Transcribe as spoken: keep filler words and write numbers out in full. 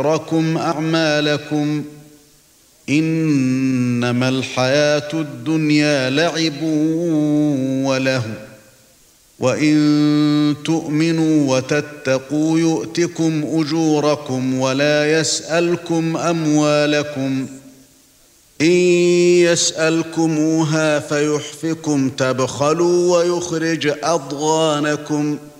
لكم أعمالكم إنما الحياة الدنيا لعب ولهو وإن تؤمنوا وتتقوا يؤتكم أجوركم ولا يسألكم أموالكم إن يسألكموها فيحفكم تبخلوا ويخرج أضغانكم